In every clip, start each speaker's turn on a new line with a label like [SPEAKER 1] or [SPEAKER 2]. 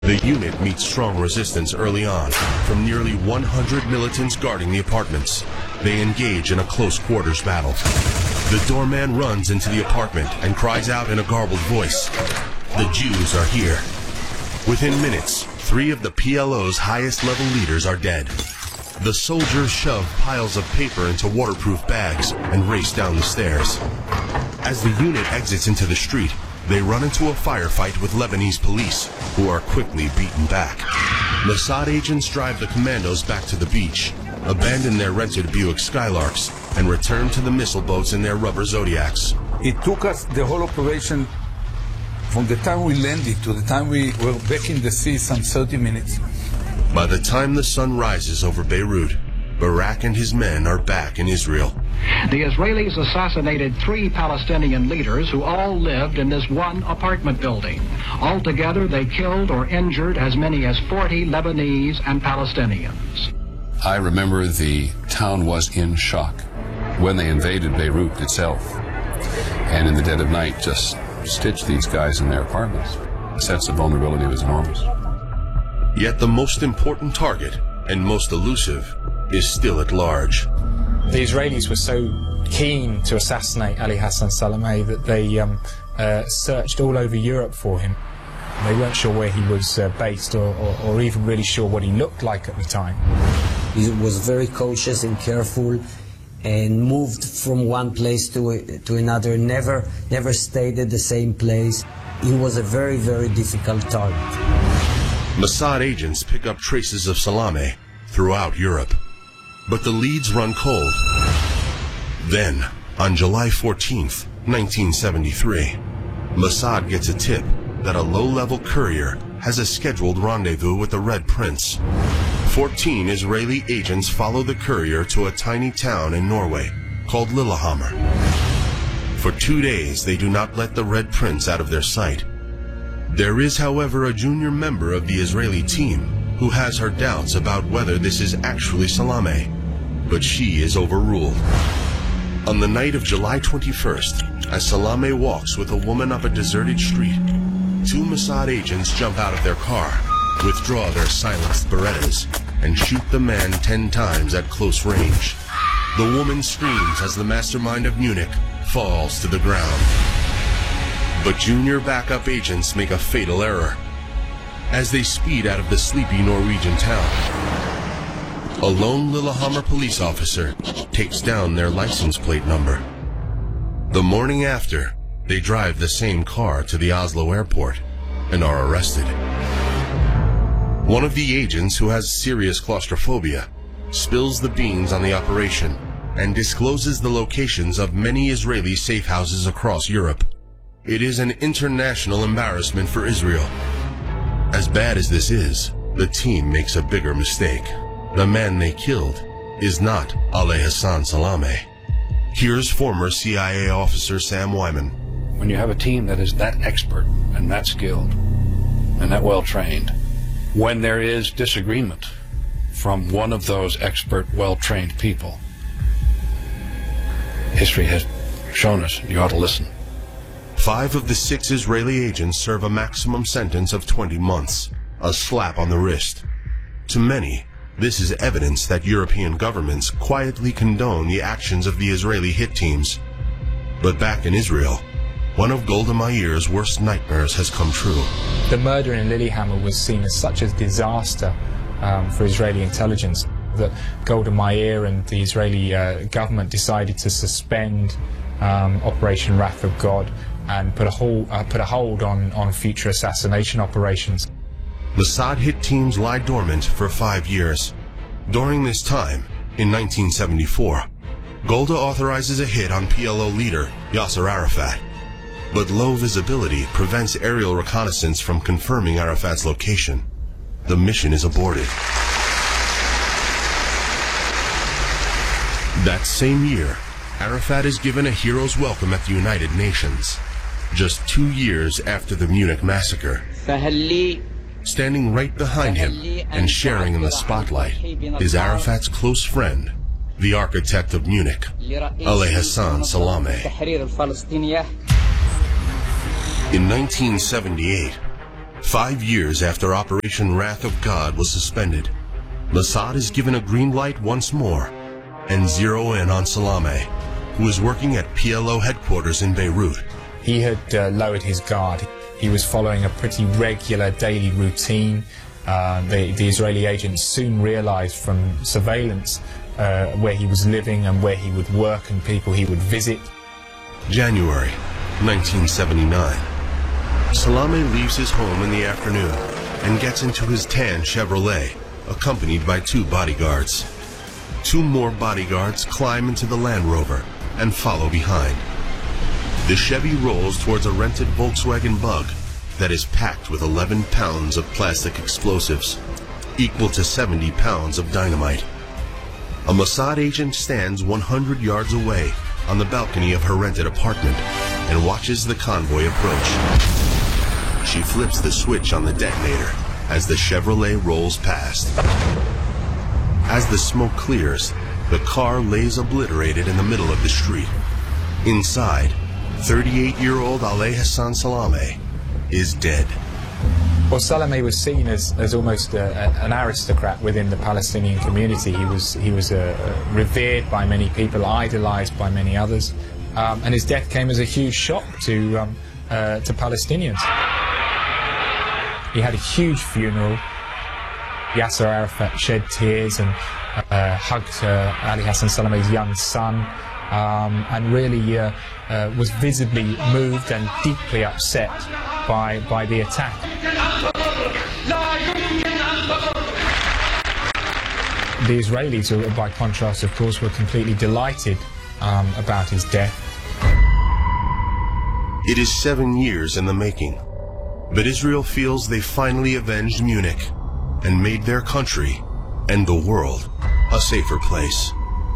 [SPEAKER 1] The unit meets strong resistance early on from nearly 100 militants guarding the apartments. They engage in a close quarters battle. The doorman runs into the apartment and cries out in a garbled voice, "The Jews are here." Within minutes, 3 of the PLO's highest level leaders are dead. The soldiers shove piles of paper into waterproof bags and race down the stairs. As the unit exits into the street, they run into a firefight with Lebanese police, who are quickly beaten back. Mossad agents drive the commandos back to the beach, abandon their rented Buick Skylarks, and return to the missile boats in their rubber Zodiacs.
[SPEAKER 2] It took us the whole operation, from the time we landed to the time we were back in the sea, some 30 minutes.
[SPEAKER 1] By the time the sun rises over Beirut, Barak and his men are back in Israel.
[SPEAKER 3] The Israelis assassinated 3 Palestinian leaders who all lived in this one apartment building. Altogether, they killed or injured as many as 40 Lebanese and Palestinians.
[SPEAKER 4] I remember the town was in shock when they invaded Beirut itself, and in the dead of night just stitched these guys in their apartments. The sense of vulnerability was enormous.
[SPEAKER 1] Yet the most important target, and most elusive, is still at large.
[SPEAKER 5] The Israelis were so keen to assassinate Ali Hassan Salameh that they searched all over Europe for him. They weren't sure where he was based or even really sure what he looked like at the time.
[SPEAKER 6] He was very cautious and careful and moved from one place to another, never stayed at the same place. He was a very, very difficult target.
[SPEAKER 1] Mossad agents pick up traces of Salameh throughout Europe, but the leads run cold. Then, on July 14th, 1973, Mossad gets a tip that a low-level courier has a scheduled rendezvous with the Red Prince. 14 Israeli agents follow the courier to a tiny town in Norway called Lillehammer. For 2 days, they do not let the Red Prince out of their sight. There is, however, a junior member of the Israeli team who has her doubts about whether this is actually Salameh, but she is overruled. On the night of July 21st, as Salameh walks with a woman up a deserted street, 2 Mossad agents jump out of their car, withdraw their silenced Berettas, and shoot the man 10 times at close range. The woman screams as the mastermind of Munich falls to the ground. But junior backup agents make a fatal error as they speed out of the sleepy Norwegian town. A lone Lillehammer police officer takes down their license plate number. The morning after, they drive the same car to the Oslo airport and are arrested. One of the agents, who has serious claustrophobia, spills the beans on the operation and discloses the locations of many Israeli safe houses across Europe. It is an international embarrassment for Israel. As bad as this is, the team makes a bigger mistake. The man they killed is not Ali Hassan Salameh. Here's former CIA officer Sam Wyman.
[SPEAKER 7] When you have a team that is that expert and that skilled and that well trained, when there is disagreement from one of those expert, well-trained people, history has shown us you ought to listen.
[SPEAKER 1] 5 of the 6 Israeli agents serve a maximum sentence of 20 months, a slap on the wrist. To many, this is evidence that European governments quietly condone the actions of the Israeli hit teams. But back in Israel, one of Golda Meir's worst nightmares has come true.
[SPEAKER 5] The murder in Lillehammer was seen as such a disaster for Israeli intelligence that Golda Meir and the Israeli government decided to suspend Operation Wrath of God and put a hold on future assassination operations.
[SPEAKER 1] Mossad hit teams lie dormant for 5 years. During this time, in 1974, Golda authorizes a hit on PLO leader Yasser Arafat. But low visibility prevents aerial reconnaissance from confirming Arafat's location. The mission is aborted. That same year, Arafat is given a hero's welcome at the United Nations. Just 2 years after the Munich massacre, standing right behind him and sharing in the spotlight is Arafat's close friend, the architect of Munich, Ali Hassan Salameh. In 1978, 5 years after Operation Wrath of God was suspended, Mossad is given a green light once more and zero in on Salameh, who is working at PLO headquarters in Beirut.
[SPEAKER 5] He had lowered his guard. He was following a pretty regular daily routine. The Israeli agents soon realized from surveillance where he was living and where he would work and people he would visit.
[SPEAKER 1] January 1979. Salameh leaves his home in the afternoon and gets into his tan Chevrolet, accompanied by 2 bodyguards. 2 more bodyguards climb into the Land Rover and follow behind. The Chevy rolls towards a rented Volkswagen Bug that is packed with 11 pounds of plastic explosives, equal to 70 pounds of dynamite. A Mossad agent stands 100 yards away on the balcony of her rented apartment and watches the convoy approach. She flips the switch on the detonator as the Chevrolet rolls past. As the smoke clears, the car lays obliterated in the middle of the street. Inside, 38-year-old Ali Hassan Salameh is dead.
[SPEAKER 5] Well, Salameh was seen as almost an aristocrat within the Palestinian community. He was revered by many people, idolized by many others, and his death came as a huge shock to Palestinians. He had a huge funeral. Yasser Arafat shed tears and hugged Ali Hassan Salameh's young son, and really was visibly moved and deeply upset by the attack. The Israelis, by contrast, of course, were completely delighted about his death.
[SPEAKER 1] It is 7 years in the making, but Israel feels they finally avenged Munich and made their country and the world a safer place.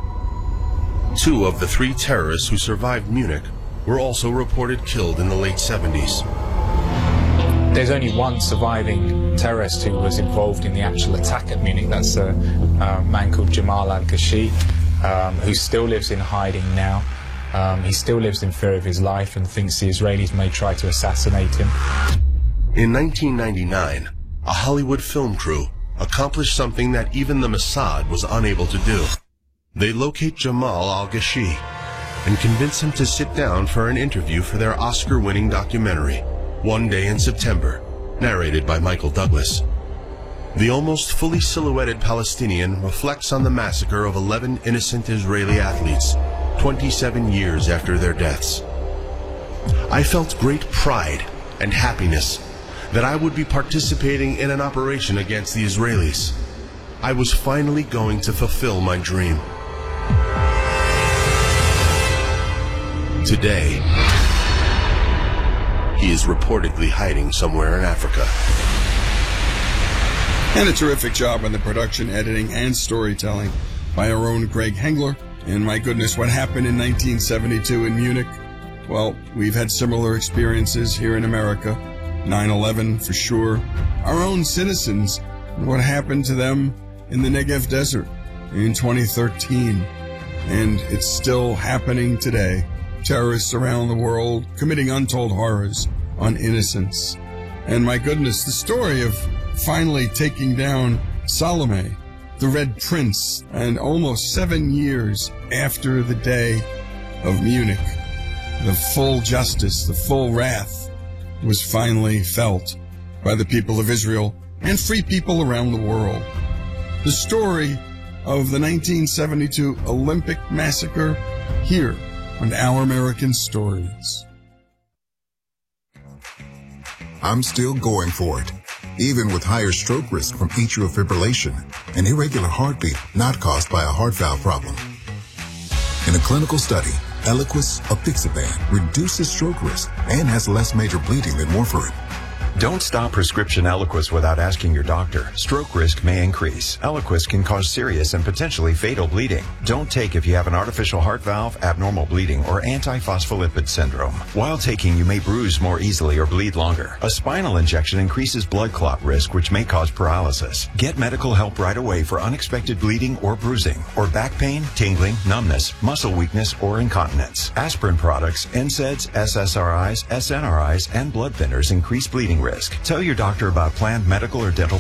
[SPEAKER 1] 2 of the 3 terrorists who survived Munich were also reported killed in the late 70s.
[SPEAKER 5] There's only one surviving terrorist who was involved in the actual attack at Munich. That's a man called Jamal al-Ghashi, who still lives in hiding now. He still lives in fear of his life and thinks the Israelis may try to assassinate him.
[SPEAKER 1] In 1999, a Hollywood film crew accomplished something that even the Mossad was unable to do. They locate Jamal al-Ghashi and convince him to sit down for an interview for their Oscar-winning documentary, One Day in September, narrated by Michael Douglas. The almost fully silhouetted Palestinian reflects on the massacre of 11 innocent Israeli athletes 27 years after their deaths. I felt great pride and happiness that I would be participating in an operation against the Israelis. I was finally going to fulfill my dream. Today, he is reportedly hiding somewhere in Africa.
[SPEAKER 8] And a terrific job on the production, editing, and storytelling by our own Greg Hengler. And my goodness, what happened in 1972 in Munich? Well, we've had similar experiences here in America. 9/11 for sure. Our own citizens, what happened to them in the Negev Desert in 2013. And it's still happening today. Terrorists around the world committing untold horrors on innocents. And my goodness, the story of finally taking down Salameh, the Red Prince, and almost 7 years after the day of Munich, the full justice, the full wrath was finally felt by the people of Israel and free people around the world. The story of the 1972 Olympic massacre here on Our American Stories.
[SPEAKER 9] I'm still going for it, even with higher stroke risk from atrial fibrillation, an irregular heartbeat not caused by a heart valve problem. In a clinical study, Eliquis apixaban reduces stroke risk and has less major bleeding than warfarin.
[SPEAKER 10] Don't stop prescription Eliquis without asking your doctor. Stroke risk may increase. Eliquis can cause serious and potentially fatal bleeding. Don't take if you have an artificial heart valve, abnormal bleeding, or antiphospholipid syndrome. While taking, you may bruise more easily or bleed longer. A spinal injection increases blood clot risk, which may cause paralysis. Get medical help right away for unexpected bleeding or bruising, or back pain, tingling, numbness, muscle weakness, or incontinence. Aspirin products, NSAIDs, SSRIs, SNRIs, and blood thinners increase bleeding risk. Tell your doctor about planned medical or dental